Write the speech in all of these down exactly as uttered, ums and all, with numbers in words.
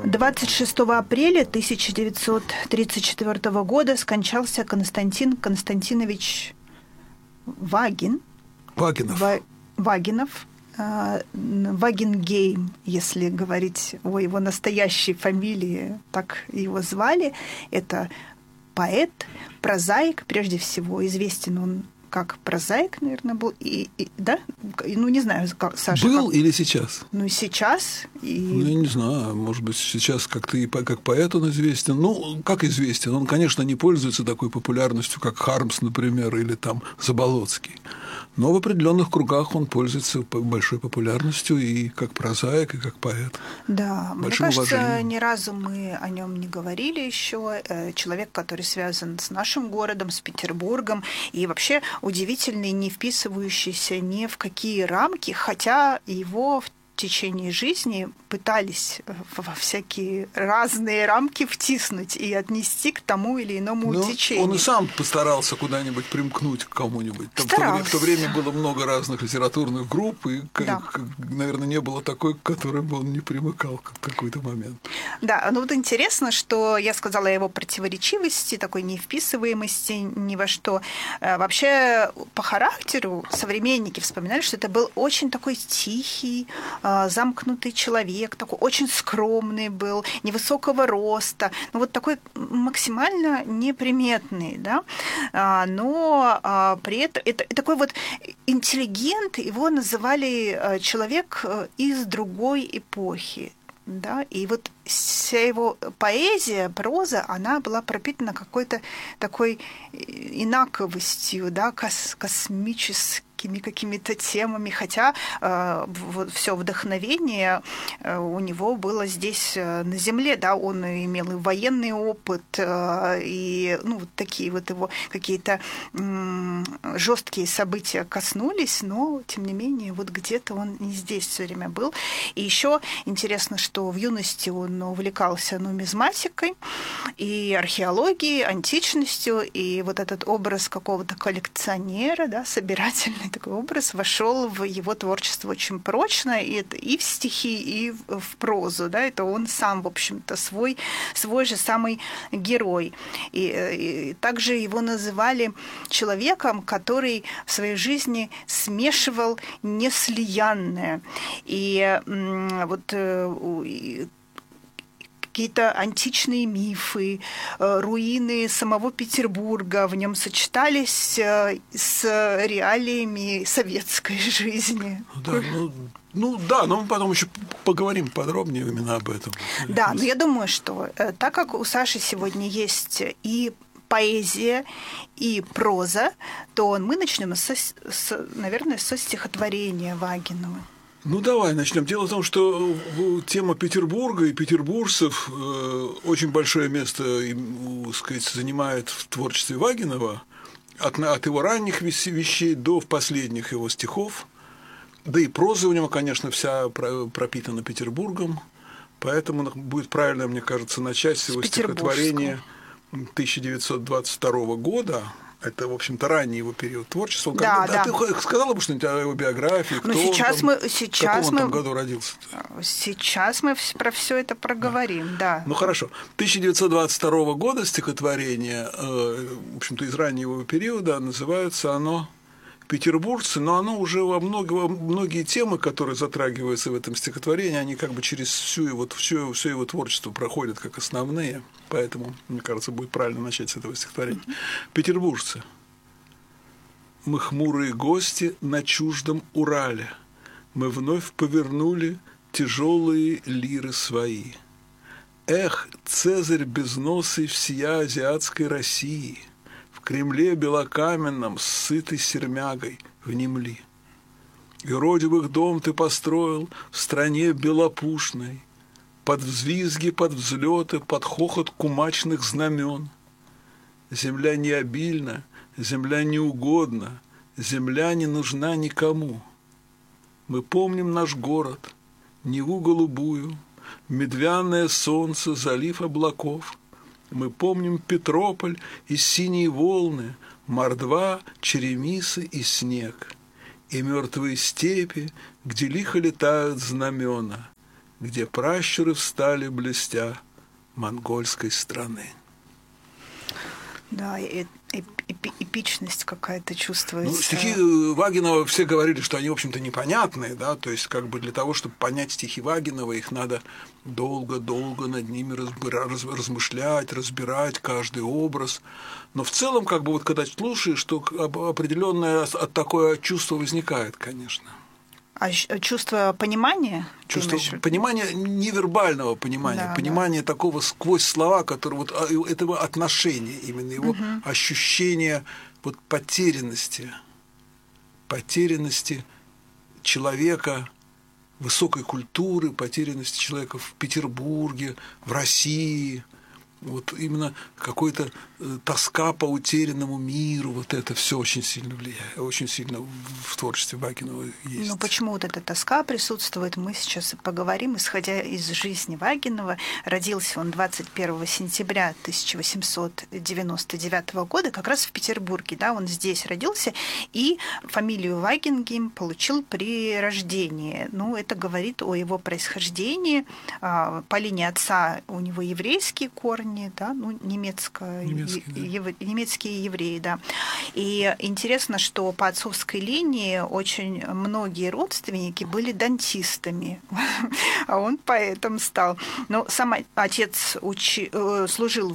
двадцать шестого апреля тысяча девятьсот тридцать четвёртого года скончался Константин Константинович Вагин. Вагинов. Ва- Вагинов. э, Вагенгейм, если говорить о его настоящей фамилии, так его звали. Это поэт, прозаик, прежде всего. Известен он как прозаик, наверное, был. И, и, да? Ну, не знаю, как, Саша. Был как... или сейчас? Ну, и сейчас. И... Ну, я не знаю. Может быть, сейчас как-то и как поэт он известен. Ну, как известен? Он, конечно, не пользуется такой популярностью, как Хармс, например, или там Заболоцкий. Но в определенных кругах он пользуется большой популярностью и как прозаик, и как поэт. Да, Большим мне кажется, уважением. ни разу мы о нем не говорили еще. Человек, который связан с нашим городом, с Петербургом, и вообще удивительный, не вписывающийся ни в какие рамки, хотя его в течение жизни пытались во всякие разные рамки втиснуть и отнести к тому или иному Ну, течению. он и сам постарался куда-нибудь примкнуть к кому-нибудь. Там в, то время, в то время было много разных литературных групп, и, Да. наверное, не было такой, к которой бы он не примыкал в какой-то момент. Да, ну вот интересно, что я сказала о его противоречивости, такой невписываемости ни во что. Вообще, по характеру современники вспоминали, что это был очень такой тихий, замкнутый человек, такой очень скромный был, невысокого роста, ну вот такой максимально неприметный, да, но при этом это такой вот интеллигент, его называли человек из другой эпохи. Да, и вот вся его поэзия, проза, она была пропитана какой-то такой инаковостью, да, кос- космическими какими-то темами, хотя э, вот все вдохновение э, у него было здесь э, на земле, да, он имел и военный опыт, э, и ну, вот такие вот его какие-то м- жесткие события коснулись, но тем не менее вот где-то он не здесь все время был. И еще интересно, что в юности он увлекался нумизматикой и археологией, античностью, и вот этот образ какого-то коллекционера, да, собирательный такой образ, вошел в его творчество очень прочно, и это и в стихи, и в, в прозу, да, это он сам, в общем-то, свой, свой же самый герой. И, и также его называли человеком, который в своей жизни смешивал неслиянное. И вот какие-то античные мифы, руины самого Петербурга в нем сочетались с реалиями советской жизни. Да, ну, ну да, но мы потом еще поговорим подробнее именно об этом. Да, но я думаю, что так как у Саши сегодня есть и поэзия, и проза, то мы начнем, со, с, наверное, со стихотворения Вагинова. Ну, давай начнем. Дело в том, что тема Петербурга и петербуржцев э, очень большое место, так сказать, занимает в творчестве Вагинова, от, от его ранних вещей до последних его стихов. Да и проза у него, конечно, вся пропитана Петербургом, поэтому будет правильно, мне кажется, начать с его стихотворения тысяча девятьсот двадцать второго года. Это, в общем-то, ранний его период творчества. Да, Когда, да. А ты сказала бы что-нибудь о его биографии? Кто ну, сейчас он там, мы, сейчас в каком он мы, там году родился? Сейчас мы про все это проговорим, да. да. Ну, хорошо. тысяча девятьсот двадцать второго года стихотворение, в общем-то, из раннего периода, называется оно «Петербуржцы», но оно уже во много, многие темы, которые затрагиваются в этом стихотворении, они как бы через всю его, всю, все его творчество проходят как основные, поэтому, мне кажется, будет правильно начать с этого стихотворения. Mm-hmm. «Петербуржцы. Мы хмурые гости на чуждом Урале, мы вновь повернули тяжелые лиры свои. Эх, Цезарь безносый всея азиатской России, в Кремле белокаменном, сытый сермягой, внемли. Иродивых дом ты построил в стране белопушной, под взвизги, под взлеты, под хохот кумачных знамен. Земля не обильна, земля не угодна, земля не нужна никому. Мы помним наш город, Неву голубую, медвяное солнце, залив облаков. Мы помним Петрополь и синие волны, мордва, черемисы и снег, и мертвые степи, где лихо летают знамена. где пращуры встали, блестя, монгольской страны. Да, и, и, эпи, эпичность какая-то чувствуется. Ну, стихи Вагинова все говорили, что они, в общем-то, непонятные, да, то есть, как бы для того, чтобы понять стихи Вагинова, их надо долго-долго над ними разбира- раз- размышлять, разбирать каждый образ. Но в целом, как бы, вот когда слушаешь, что определенное такое чувство возникает, конечно. А чувство понимания? Чувство понимания, невербального понимания, да, понимания да. такого сквозь слова, которое вот этого отношения, именно его угу. ощущения вот потерянности, потерянности человека, высокой культуры, потерянности человека в Петербурге, в России. Вот именно какой-то тоска по утерянному миру, вот это все очень сильно влияет, очень сильно в творчестве Вагинова есть. Ну почему вот эта тоска присутствует, мы сейчас и поговорим, исходя из жизни Вагинова. Родился он двадцать первого сентября тысяча восемьсот девяносто девятого года, как раз в Петербурге, да, он здесь родился, и фамилию Вагингейм получил при рождении. Ну, это говорит о его происхождении. По линии отца у него еврейские корни, да, ну, немецко, немецкий, да. ев, немецкие евреи, да. И интересно, что по отцовской линии очень многие родственники были дантистами, а он поэтом стал. Но сам отец учи, служил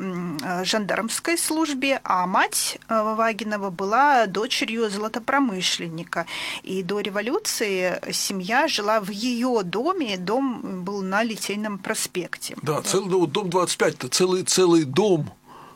в жандармской службе, а мать Вагинова была дочерью золотопромышленника. И до революции семья жила в ее доме, дом был на Литейном проспекте. Да, целый дом двадцать пять. Целый, целый дом,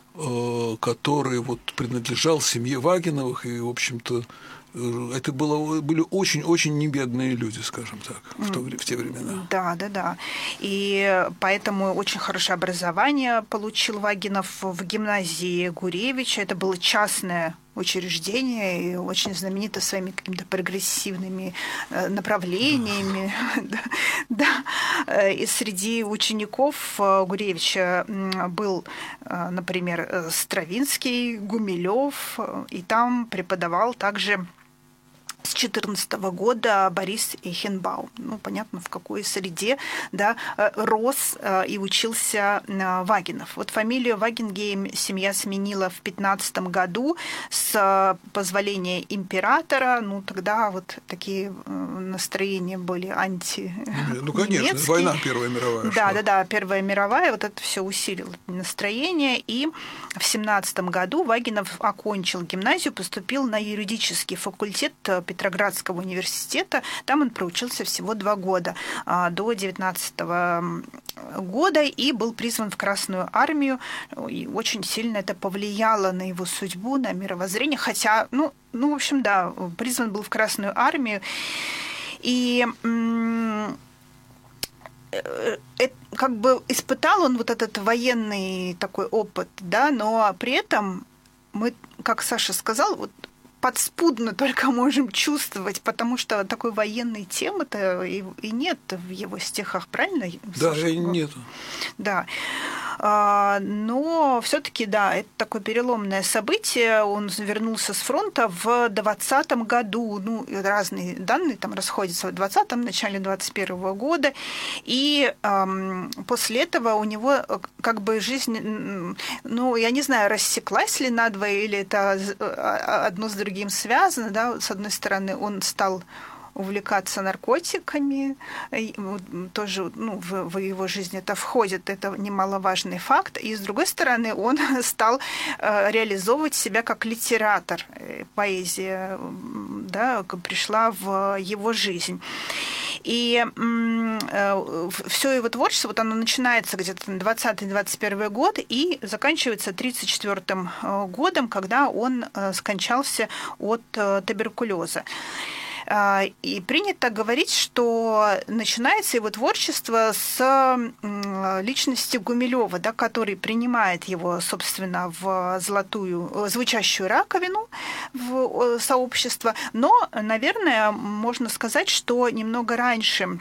э, который вот принадлежал семье Вагиновых, и, в общем-то, э, это было, были очень-очень небедные люди, скажем так, в, то, в те времена. Да, да, да. И поэтому очень хорошее образование получил Вагинов в гимназии Гуревича. Это было частное учреждение и очень знаменито своими какими-то прогрессивными направлениями. Да. Да. И среди учеников Гуревича был, например, Стравинский, Гумилев, и там преподавал также с две тысячи четырнадцатого года Борис Эйхенбаум. Ну, понятно, в какой среде, да, рос и учился Вагинов. Вот фамилию Вагингейм семья сменила в две тысячи пятнадцатом году с позволения императора. Ну, тогда вот такие настроения были анти. Ну, конечно, война Первая мировая. Да, да, да, Первая мировая. Вот это все усилило настроение. И в две тысячи семнадцатом году Вагинов окончил гимназию, поступил на юридический факультет Петроградского университета. Там он проучился всего два года, до девятнадцатого года, и был призван в Красную армию. И очень сильно это повлияло на его судьбу, на мировоззрение. Хотя, ну, ну в общем, да, призван был в Красную армию. И как бы испытал он вот этот военный такой опыт, да, но при этом мы, как Саша сказал, вот подспудно только можем чувствовать, потому что такой военной темы-то и, и нет в его стихах, правильно? Да, и нету. Да. Но все-таки, да, это такое переломное событие. Он вернулся с фронта в двадцатом году. Ну, разные данные там расходятся в двадцатом, начале двадцать первого года. И эм, после этого у него как бы жизнь, ну, я не знаю, рассеклась ли надвое, или это одно с другим связано. Да? С одной стороны, он стал увлекаться наркотиками, тоже, ну, в, в его жизнь это входит, это немаловажный факт. И, с другой стороны, он стал реализовывать себя как литератор. Поэзия, да, пришла в его жизнь. И э, все его творчество, вот оно начинается где-то на двадцатый — двадцать первый год и заканчивается тридцать четвёртым годом, когда он скончался от туберкулеза. И принято говорить, что начинается его творчество с личности Гумилева, да, который принимает его, собственно, в золотую звучащую раковину в сообщество. Но, наверное, можно сказать, что немного раньше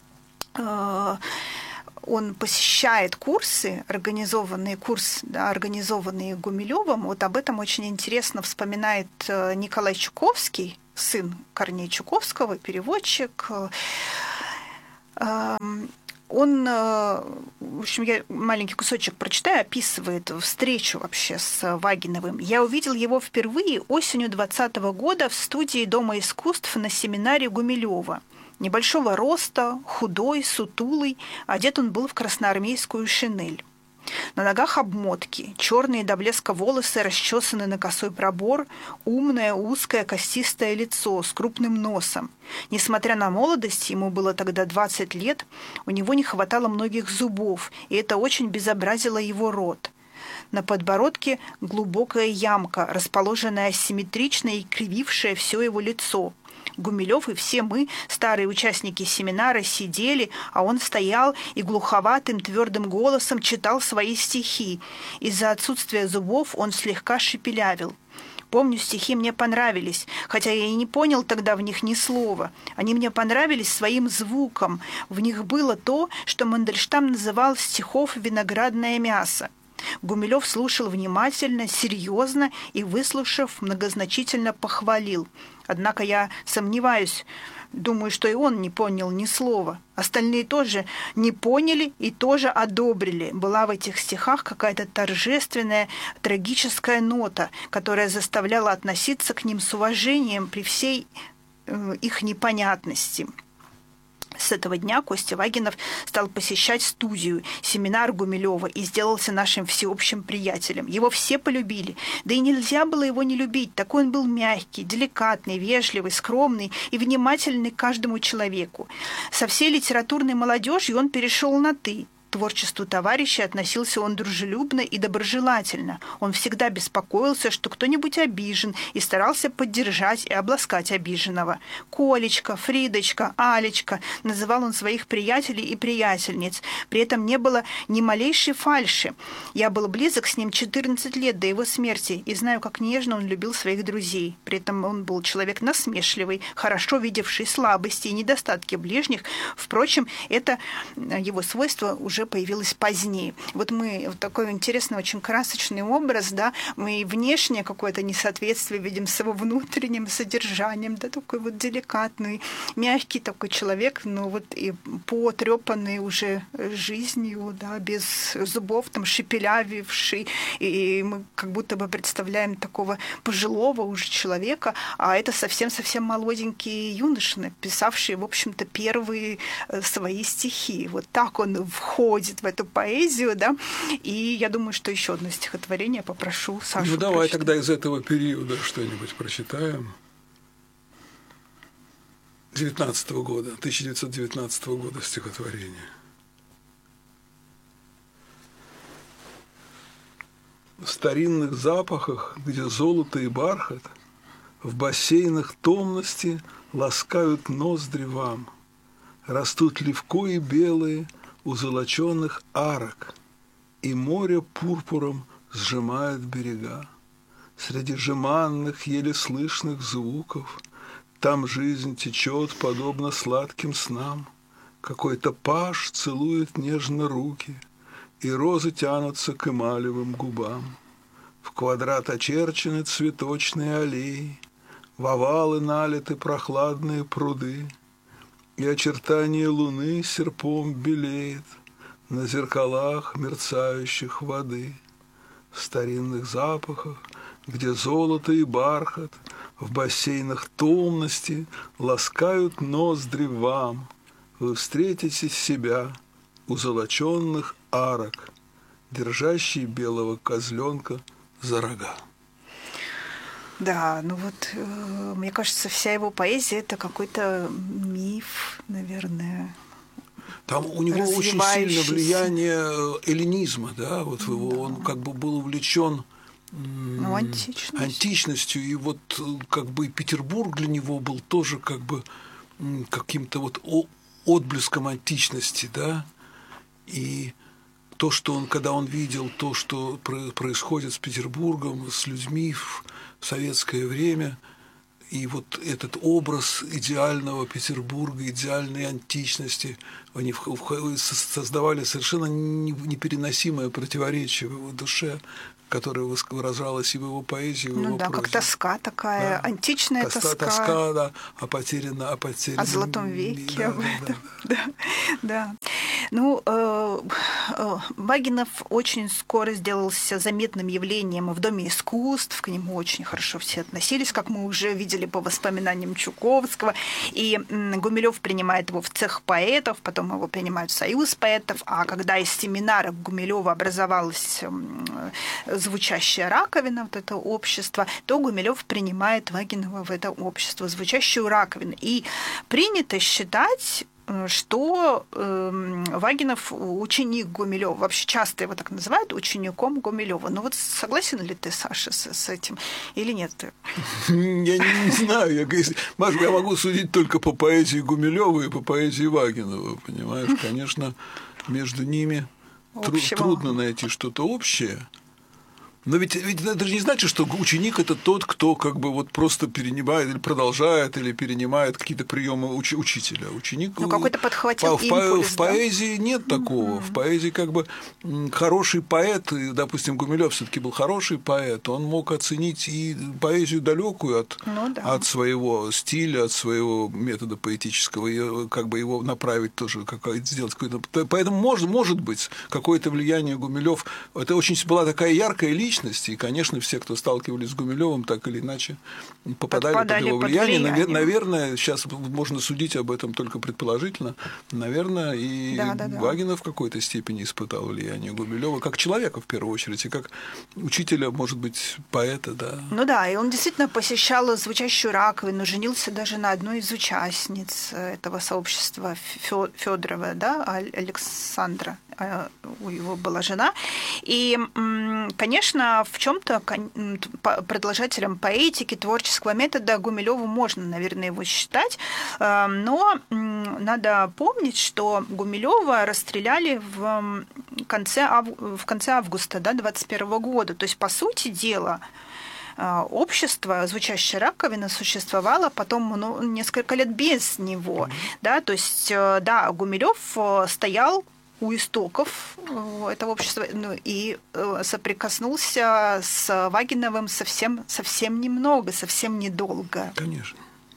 он посещает курсы, организованные курсы, да, организованные Гумилевым. Вот об этом очень интересно вспоминает Николай Чуковский, сын Корнея Чуковского, переводчик. Он, в общем, я маленький кусочек прочитаю, описывает встречу вообще с Вагиновым. «Я увидел его впервые осенью двадцатого года в студии Дома искусств на семинаре Гумилева. Небольшого роста, худой, сутулый, одет он был в красноармейскую шинель. На ногах обмотки, черные до блеска волосы расчесаны на косой пробор, умное, узкое, костистое лицо с крупным носом. Несмотря на молодость, ему было тогда двадцать лет, у него не хватало многих зубов, и это очень безобразило его рот. На подбородке глубокая ямка, расположенная асимметрично и кривившая все его лицо. Гумилев и все мы, старые участники семинара, сидели, а он стоял и глуховатым твердым голосом читал свои стихи. Из-за отсутствия зубов он слегка шепелявил. Помню, стихи мне понравились, хотя я и не понял тогда в них ни слова. Они мне понравились своим звуком. В них было то, что Мандельштам называл стихов «виноградное мясо». Гумилев слушал внимательно, серьезно и, выслушав, многозначительно похвалил. Однако я сомневаюсь, думаю, что и он не понял ни слова. Остальные тоже не поняли и тоже одобрили. Была в этих стихах какая-то торжественная, трагическая нота, которая заставляла относиться к ним с уважением при всей э, их непонятности. С этого дня Костя Вагинов стал посещать студию, семинар Гумилева и сделался нашим всеобщим приятелем. Его все полюбили, да и нельзя было его не любить. Такой он был мягкий, деликатный, вежливый, скромный и внимательный к каждому человеку. Со всей литературной молодежью он перешел на «ты». К творчеству товарища относился он дружелюбно и доброжелательно. Он всегда беспокоился, что кто-нибудь обижен, и старался поддержать и обласкать обиженного. «Колечка», «Фридочка», «Алечка» называл он своих приятелей и приятельниц. При этом не было ни малейшей фальши. Я был близок с ним четырнадцать лет до его смерти и знаю, как нежно он любил своих друзей. При этом он был человек насмешливый, хорошо видевший слабости и недостатки ближних. Впрочем, это его свойство уже появилось позднее. Вот мы вот такой интересный, очень красочный образ, да, мы и внешнее какое-то несоответствие видим с его внутренним содержанием, да, такой вот деликатный, мягкий такой человек, но вот и потрепанный уже жизнью, да, без зубов, там, шепелявивший, и мы как будто бы представляем такого пожилого уже человека, а это совсем-совсем молоденький юноша, написавший, в общем-то, первые свои стихи. Вот так он входит в эту поэзию, да, и я думаю, что еще одно стихотворение попрошу Сашу. Ну, давай прочитать. тогда из этого периода что-нибудь прочитаем. девятнадцатого года, тысяча девятьсот девятнадцатого года стихотворение. В старинных запахах, где золото и бархат, в бассейнах томности ласкают ноздри вам. Растут левкои белые у золоченых арок, и море пурпуром сжимает берега. Среди жеманных, еле слышных звуков там жизнь течет, подобно сладким снам. Какой-то паж целует нежно руки, и розы тянутся к эмалевым губам. В квадрат очерчены цветочные аллеи, в овалы налиты прохладные пруды, и очертание луны серпом белеет на зеркалах мерцающих воды. В старинных запахах, где золото и бархат, в бассейнах томности ласкают ноздри вам. Вы встретите себя у золоченных арок, держащий белого козленка за рога. Да, ну вот, э, мне кажется, вся его поэзия – это какой-то миф, наверное. Там у него очень сильное влияние эллинизма, да, вот его, да. Он как бы был увлечен ну, античностью. античностью, и вот как бы Петербург для него был тоже как бы каким-то вот отблеском античности, да, и то, что он, когда он видел то, что происходит с Петербургом, с людьми в советское время, И вот этот образ идеального Петербурга, идеальной античности, они создавали совершенно непереносимое противоречие в его душе, которая выражалась и в его поэзии, и в ну его да, прозе. Как тоска такая, да. Античная тоска. тоска. Тоска, да, о потерянном, о потерянном... О золотом веке, да, об этом. Да, да. да. Ну, э, э, Вагинов очень скоро сделался заметным явлением в Доме искусств, к нему очень хорошо все относились, как мы уже видели по воспоминаниям Чуковского, и м, Гумилев принимает его в цех поэтов, потом его принимают в союз поэтов, а когда из семинаров Гумилева образовалась м, звучащая раковина, вот это общество, то Гумилев принимает Вагинова в это общество, звучащую раковину. И принято считать, что э, Вагинов ученик Гумилева. Вообще часто его так называют учеником Гумилева. Ну вот согласен ли ты, Саша, с, с этим или нет? Я не, не знаю. Я, Маша, я могу судить только по поэзии Гумилева и по поэзии Вагинова. Понимаешь, конечно, между ними тру- трудно найти что-то общее. Но ведь, ведь это же не значит, что ученик – это тот, кто как бы вот просто перенимает или продолжает, или перенимает какие-то приемы уч- учителя. Ученик, ну, какой-то подхватил в, импульс, в да? поэзии нет такого. Mm-hmm. В поэзии как бы хороший поэт, и, допустим, Гумилев все-таки был хороший поэт, он мог оценить и поэзию далекую от, ну, да. от своего стиля, от своего метода поэтического, и как бы его направить тоже, как, сделать какой-то… Поэтому может, может быть какое-то влияние Гумилев. Это очень была такая яркая личность, и, конечно, все, кто сталкивались с Гумилевым, так или иначе попадали, попадали под его влияние. Под влияние. Наверное, сейчас можно судить об этом только предположительно. Наверное, и да, да, да. Вагинов в какой-то степени испытал влияние Гумилева как человека, в первую очередь, и как учителя, может быть, поэта. Да. Ну да, и он действительно посещал звучащую раковину, женился даже на одной из участниц этого сообщества Федорова, да, Александра. У него была жена. И, конечно, в чем-то продолжателем поэтики, творческого метода Гумилеву можно, наверное, его считать. Но надо помнить, что Гумилева расстреляли в конце, в конце августа да, двадцать первого года. То есть, по сути дела, общество, звучащая раковина, существовало потом ну, несколько лет без него. Mm-hmm. Да? То есть, да, Гумилев стоял у истоков этого общества ну, и соприкоснулся с Вагиновым совсем, совсем немного, совсем недолго. Конечно.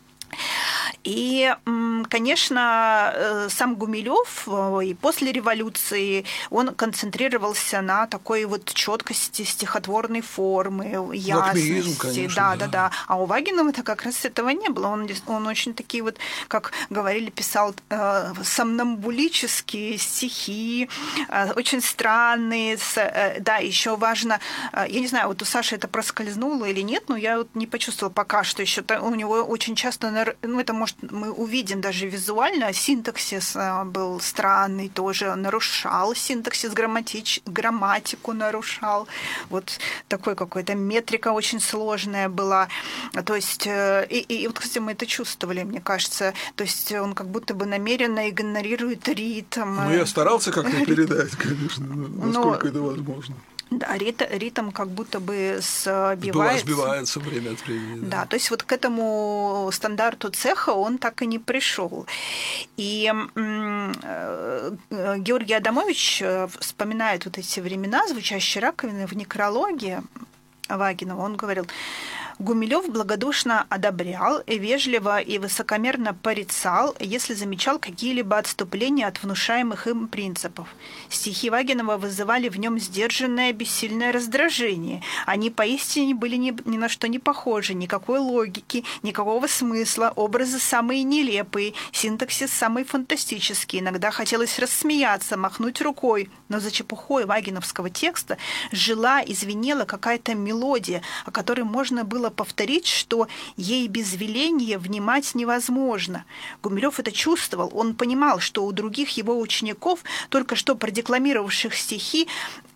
И, конечно, сам Гумилев и после революции он концентрировался на такой вот четкости стихотворной формы, ясности. Конечно, да, да. да, да. А у Вагинова-то как раз этого не было. Он, он очень такие вот, как говорили, писал э, сомнамбулические стихи, э, очень странные. С, э, да, еще важно, э, я не знаю, вот у Саши это проскользнуло или нет, но я вот не почувствовала пока что еще. У него очень часто, ну это может мы увидим даже визуально, синтаксис был странный тоже, нарушал синтаксис, грамматич, грамматику нарушал. Вот такой какой-то метрика очень сложная была. То есть, и, и вот, кстати, мы это чувствовали, мне кажется. То есть он как будто бы намеренно игнорирует ритм. Ну, я старался как-то передать, конечно, насколько Но... это возможно. Да, ритм как будто бы сбивается. Сбивается время от времени. Да. да, то есть вот к этому стандарту цеха он так и не пришел. И э, Георгий Адамович вспоминает вот эти времена звучащей раковины в некрологе Вагинова. Он говорил: Гумилев благодушно одобрял, и вежливо и высокомерно порицал, если замечал какие-либо отступления от внушаемых им принципов. Стихи Вагинова вызывали в нем сдержанное бессильное раздражение. Они поистине были ни, ни на что не похожи, никакой логики, никакого смысла, образы самые нелепые, синтаксис самый фантастический. Иногда хотелось рассмеяться, махнуть рукой, но за чепухой вагиновского текста жила и звенела какая-то мелодия, о которой можно было повторить, что ей без веления внимать невозможно. Гумилев это чувствовал. Он понимал, что у других его учеников, только что продекламировавших стихи,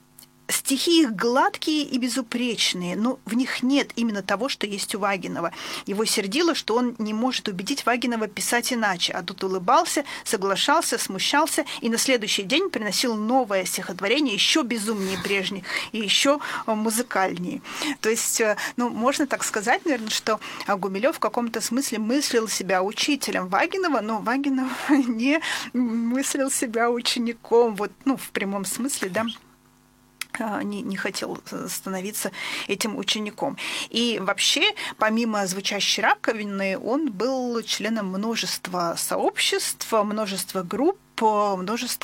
стихи их гладкие и безупречные, но в них нет именно того, что есть у Вагинова. Его сердило, что он не может убедить Вагинова писать иначе, а тут улыбался, соглашался, смущался и на следующий день приносил новое стихотворение, еще безумнее прежних и еще музыкальнее. То есть, ну, можно так сказать, наверное, что Гумилев в каком-то смысле мыслил себя учителем Вагинова, но Вагинов не мыслил себя учеником, вот, ну, в прямом смысле, да, Не, не хотел становиться этим учеником. И вообще, помимо звучащей раковины, он был членом множества сообществ, множества групп, множества